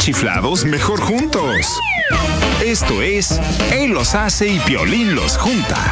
chiflados, mejor juntos. Esto es Él los hace y Piolín los junta.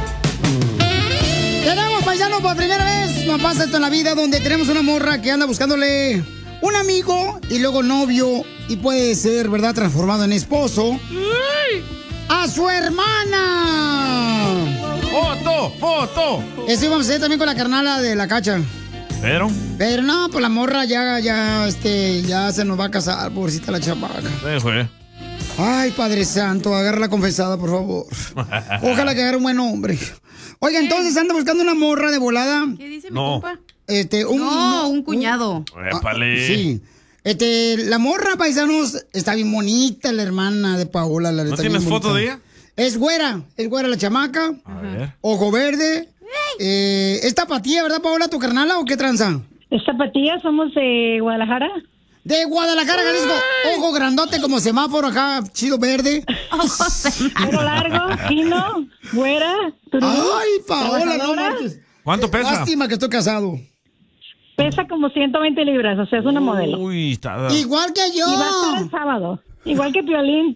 Tenemos, paisanos, por primera vez nos pasa esto en la vida, donde tenemos una morra que anda buscándole un amigo y luego novio, y puede ser, ¿verdad?, transformado en esposo. ¡A su hermana! ¡Foto! Eso íbamos a hacer también con la carnala de la Cacha. Pero no, pues la morra ya se nos va a casar, pobrecita la chamaca. Sí, fue. Ay, Padre Santo, agarra la confesada, por favor. Ojalá que agarre un buen hombre. Oiga, entonces anda buscando una morra de volada. ¿Qué dice mi compa? Un cuñado. Épale. Sí. La morra, paisanos, está bien bonita, la hermana de Paola. ¿No tienes foto de ella? Es güera la chamaca. A ver. Ojo verde. ¿Es tapatía, verdad, Paola, tu carnala, o qué tranza? Es tapatía, somos de Guadalajara. De Guadalajara, Jalisco. Ojo grandote como semáforo acá, chido verde. Pelo largo, fino, güera. Ay, Paola, no marches. ¿Cuánto pesa? Lástima que estoy casado. Pesa como 120 libras, o sea, es una modelo. Uy, está... Igual que yo. Y va a estar el sábado. Igual que Piolín.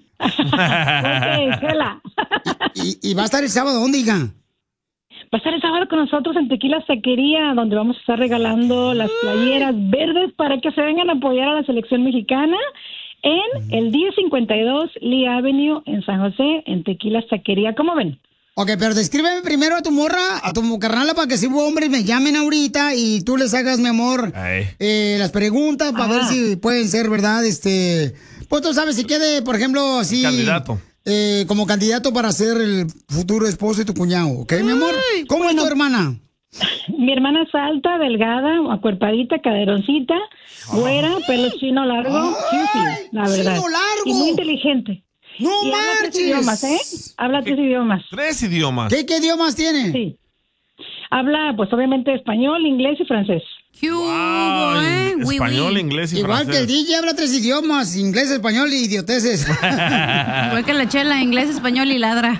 ¿Y va a estar el sábado dónde, hija? Va a estar el sábado con nosotros en Tequila Taquería, donde vamos a estar regalando las playeras verdes para que se vengan a apoyar a la selección mexicana en el 1052 Lee Avenue en San José, en Tequila Taquería. ¿Cómo ven? Ok, pero descríbeme primero a tu morra, a tu carnala, para que si hubo hombres me llamen ahorita y tú les hagas, mi amor, las preguntas para ver si pueden ser, ¿verdad? Pues tú sabes, si quede, por ejemplo, así... Candidato. Como candidato para ser el futuro esposo de tu cuñado, ¿ok, mi amor? ¿Cómo es tu hermana? Mi hermana es alta, delgada, acuerpadita, caderoncita, güera, pelo chino largo, sí, la verdad. ¡Chino largo! Y muy inteligente. ¡No y marches! habla 3 idiomas, ¿eh? Habla 3 idiomas. 3 idiomas. ¿Qué idiomas tiene? Sí. Habla, pues, obviamente, español, inglés y francés. Wow, español, inglés y Igual francés. que el DJ habla 3 idiomas, inglés, español y idioteces. Igual que la Chela, inglés, español y ladra.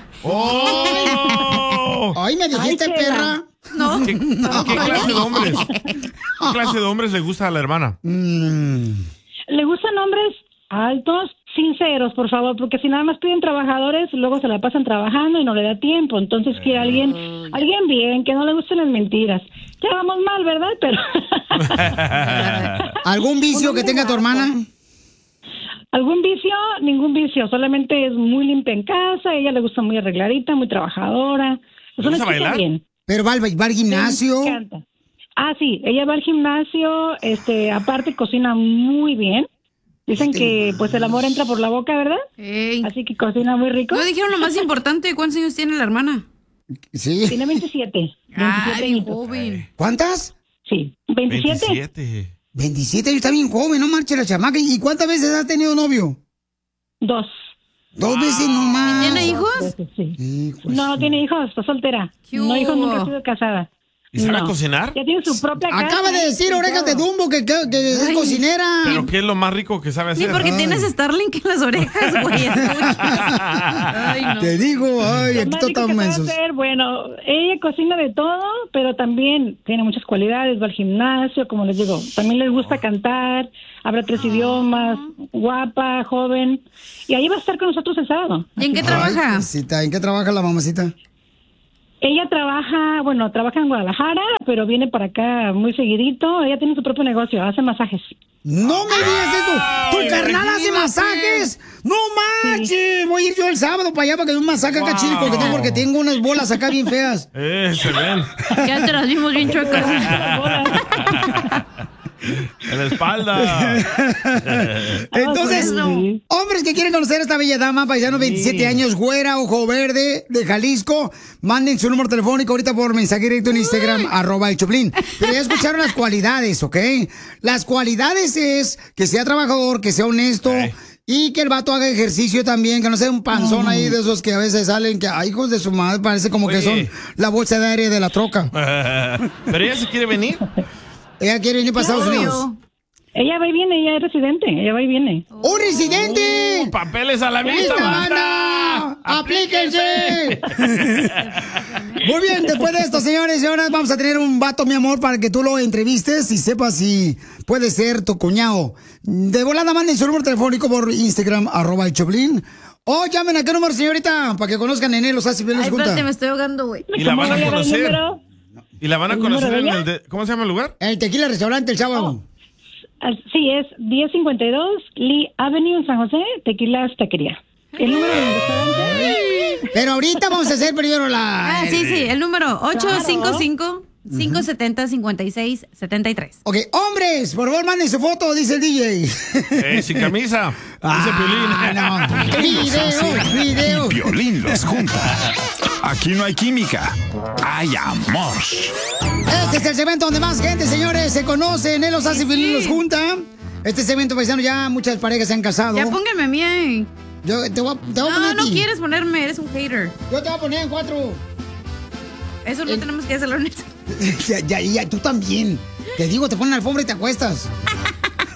¡Oh! Ay, me dijiste, Ay, perra. No. ¿Qué clase de hombres? ¿Qué clase de hombres le gusta a la hermana? Le gustan hombres altos, sinceros, por favor, porque si nada más piden trabajadores, luego se la pasan trabajando y no le da tiempo. Entonces quiere alguien bien, que no le gusten las mentiras. Ya vamos mal, ¿verdad? Pero ¿algún vicio que tenga tu hermana? ¿Algún vicio? Ningún vicio. Solamente es muy limpia en casa. A ella le gusta muy arregladita, muy trabajadora. Es una chica bailar? bien. ¿Pero va al gimnasio? Me encanta. Ah, sí. Ella va al gimnasio. Aparte cocina muy bien. Dicen que pues el amor entra por la boca, ¿verdad? Ey. Así que cocina muy rico. No dijeron lo más importante. ¿Cuántos años tiene la hermana? Sí. Tiene 27. 27 Ay, añitos. joven. ¿Cuántas? Sí, 27. 27, está bien joven, no marche la chamaca. ¿Y cuántas veces has tenido novio? 2. 2 veces nomás. ¿Tiene hijos? Sí. Hijo, No tiene hijos, está soltera. ¿Qué No hijos, hubo? nunca ha sido casada. ¿Y sabe cocinar? Ya tiene su propia casa. acaba de decir Orejas de Dumbo que es cocinera. ¿Pero qué es lo más rico que sabe Sí, hacer? porque tienes Starlink en las orejas, güey. Ay, no. Te digo, ay, Lo aquí más rico están que sabe mensos. hacer, bueno, ella cocina de todo, pero también tiene muchas cualidades, va al gimnasio, como les digo. También les gusta cantar, habla 3 idiomas, guapa, joven. Y ahí va a estar con nosotros el sábado. ¿Y en qué Ay, trabaja? mamacita, ¿en qué trabaja la mamacita? Ella trabaja en Guadalajara, pero viene para acá muy seguidito. Ella tiene su propio negocio, hace masajes. ¡No me digas eso! ¿Tu Ay, carnal hace imagínate. masajes? ¡No manches! Voy a ir yo el sábado para allá para que me un masaje acá chico que tengo, porque tengo unas bolas acá bien feas. Se ven. Ya te las vimos bien chuecas. En la espalda. Entonces, sí. hombres que quieren conocer a esta bella dama, paisano, 27 años, güera, ojo verde, de Jalisco, manden su número telefónico ahorita por mensaje directo en Instagram, @el Choplin. Pero ya escucharon las cualidades, ¿ok? Las cualidades es que sea trabajador, que sea honesto. Y que el vato haga ejercicio también, que no sea un panzón ahí de esos que a veces salen, que, ay, hijos de su madre, parece como que son la bolsa de aire de la troca. ¿Pero ella se quiere venir? Ella quiere venir para Estados Unidos. Ella va y viene, ella es residente, ella va y viene. ¡Un residente! ¡Papeles a la vista, ¡Lista, banda! banda! ¡Aplíquense! Muy bien, después de esto, señores y señoras, vamos a tener un vato, mi amor, para que tú lo entrevistes y sepas si puede ser tu cuñado. De volada, manden su número telefónico por Instagram, @el Choplin. O llamen a qué número, señorita, para que conozcan en él, los hace bien, Ay, los junta. espérate, me estoy ahogando, güey. Y la van a conocer. Y la van a ¿El conocer número en de el de, ¿cómo se llama el lugar? El Tequila Restaurante el sábado. Sí, es 1052 Lee Avenue en San José, Tequilas Taquería. El número del restaurante. Pero ahorita vamos a hacer primero la... Sí, el número 855-570-5673. Ok, hombres, por favor, manden su foto, dice el DJ. Sin camisa. Dice No. Video. Piolín los junta. Aquí no hay química, hay amor. Este es el segmento donde más gente, señores, se conocen. Él los hace feliz, los junta. Este segmento, paisano, ya muchas parejas se han casado. Ya pónganme a mí. Yo te voy a poner a No ti. quieres ponerme, eres un hater. Yo te voy a poner en 4. Eso no tenemos que hacerlo en eso. Ya, tú también. Te digo, te ponen alfombra y te acuestas.